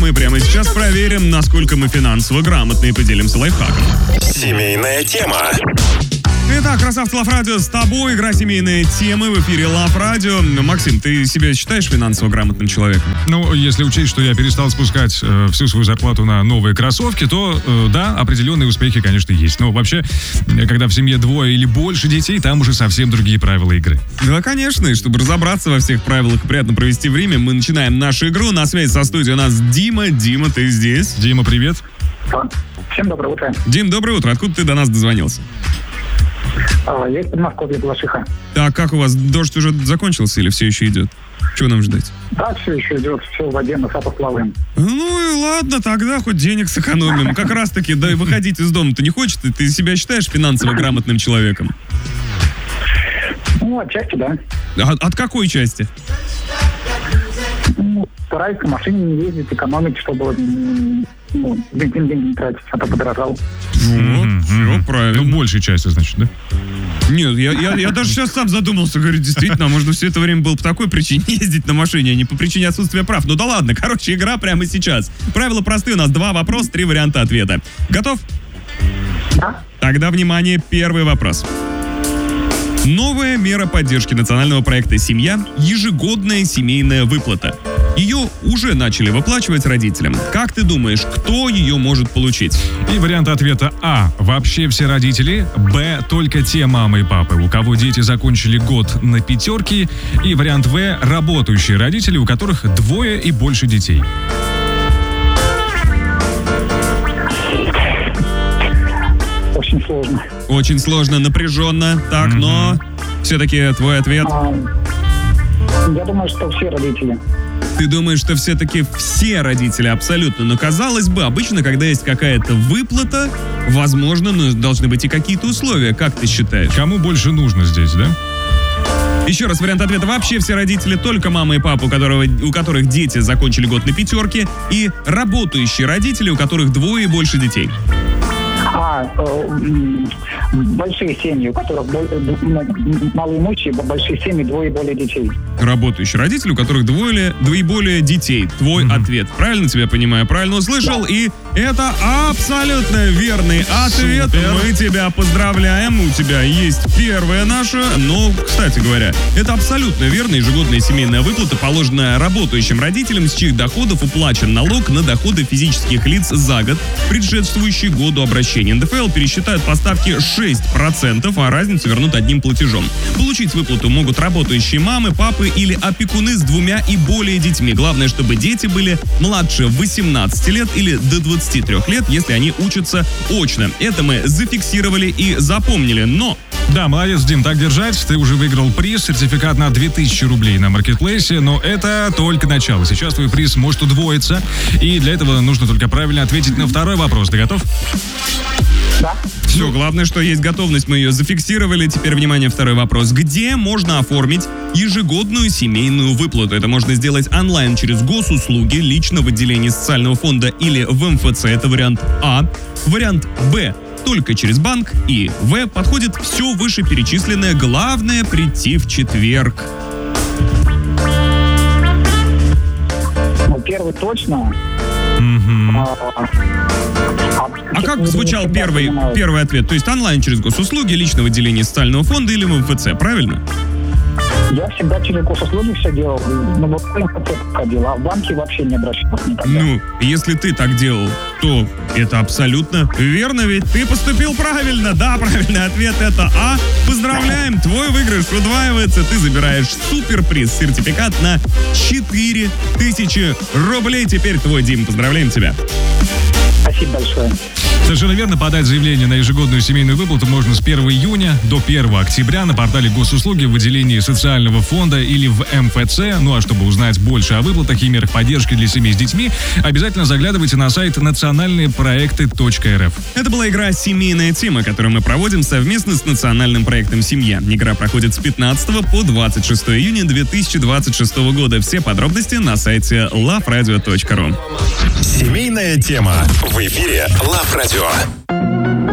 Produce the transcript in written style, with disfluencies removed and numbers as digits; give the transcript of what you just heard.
мы прямо сейчас проверим, насколько мы финансово грамотны, и поделимся лайфхаком. Семейная тема. Итак, красавцы Лав Радио, с тобой игра «Семейные темы» в эфире Лав Радио. Максим, ты себя считаешь финансово грамотным человеком? Ну, если учесть, что я перестал спускать всю свою зарплату на новые кроссовки, то да, определенные успехи, конечно, есть. Но вообще, когда в семье двое или больше детей, там уже совсем другие правила игры. Да, конечно, и чтобы разобраться во всех правилах и приятно провести время, мы начинаем нашу игру. На связи со студией у нас Дима. Дима, ты здесь? Дима, привет. Всем доброе утро. Дим, доброе утро. Откуда ты до нас дозвонился? Я из Подмосковья, Балашиха. Так, как у вас, дождь уже закончился или все еще идет? Чего нам ждать? Да, все еще идет, все в воде, мы сапах плаваем. Ну и ладно, тогда хоть денег сэкономим. Как раз таки, да, выходить из дома-то не хочешь? Ты себя считаешь финансово грамотным человеком? Ну, отчасти, да. От какой части? Ну, стараюсь на машине не ездить, экономить, чтобы деньги не тратить, а то подорожал. Все правильно. Ну, большей частью, значит, да? Нет, я даже сейчас сам задумался, говорю, действительно, можно все это время было по такой причине ездить на машине, а не по причине отсутствия прав. Ну да ладно, короче, игра прямо сейчас. Правила простые, у нас 2 вопроса, 3 варианта ответа. Готов? Да. Тогда, внимание, первый вопрос. Новая мера поддержки национального проекта «Семья» – ежегодная семейная выплата. Ее уже начали выплачивать родителям. Как ты думаешь, кто ее может получить? И варианты ответа: А. Вообще все родители. Б. Только те мамы и папы, у кого дети закончили год на 5. И вариант В. Работающие родители, у которых 2 и больше детей. Очень сложно. Очень сложно, напряженно. Так, но все-таки твой ответ. Я думаю, что все родители. Ты думаешь, что все-таки все родители абсолютно. Но казалось бы, обычно, когда есть какая-то выплата, возможно, но должны быть и какие-то условия. Как ты считаешь? Кому больше нужно здесь, да? Еще раз, вариант ответа: вообще все родители, только мама и папа, у которых дети закончили год на 5, и работающие родители, у которых 2 и больше детей. Большие семьи, у которых малоимущие, большие семьи, 2 и более детей. Работающие родители, у которых 2 и более детей. Твой ответ. Правильно тебя понимаю? Правильно услышал? Да. И это абсолютно верный ответ. Супер. Мы тебя поздравляем. У тебя есть первая наша. Но, кстати говоря, это абсолютно верная ежегодная семейная выплата, положенная работающим родителям, с чьих доходов уплачен налог на доходы физических лиц за год, предшествующий году обращения. НДФЛ пересчитают по ставке 6%, а разницу вернут одним платежом. Получить выплату могут работающие мамы, папы или опекуны с 2 и более детьми. Главное, чтобы дети были младше 18 лет или до 23 лет, если они учатся очно. Это мы зафиксировали и запомнили, но... Да, молодец, Дим, так держать. Ты уже выиграл приз, сертификат на 2000 рублей на маркетплейсе, но это только начало. Сейчас твой приз может удвоиться, и для этого нужно только правильно ответить на второй вопрос. Ты готов? Да. Все, главное, что есть готовность, мы ее зафиксировали. Теперь, внимание, второй вопрос. Где можно оформить ежегодную семейную выплату? Это можно сделать онлайн через госуслуги, лично в отделении социального фонда или в МФЦ. Это вариант А. Вариант Б. Только через банк. И В. Подходит все вышеперечисленное. Главное — прийти в четверг. Ну, первый точно. А как звучал первый ответ? То есть онлайн через госуслуги, лично в отделении социального фонда или в МФЦ, правильно? Я всегда через госуслуги все делал, но вот в МФЦ ходил, а в банке вообще не обращался никогда. Ну, если ты так делал, то это абсолютно верно, ведь ты поступил правильно. Да, правильный ответ — это А. Поздравляем, твой выигрыш удваивается. Ты забираешь суперприз, сертификат на 4000 рублей. Теперь твой, Дим, поздравляем тебя. Спасибо большое. Совершенно верно. Подать заявление на ежегодную семейную выплату можно с 1 июня до 1 октября на портале госуслуги в отделении социального фонда или в МФЦ. Ну а чтобы узнать больше о выплатах и мерах поддержки для семей с детьми, обязательно заглядывайте на сайт национальнепроекты.рф. Это была игра «Семейная тема», которую мы проводим совместно с национальным проектом «Семья». Игра проходит с 15 по 26 июня 2026 года. Все подробности на сайте loveradio.ru. Семейная тема в эфире Лав Радио.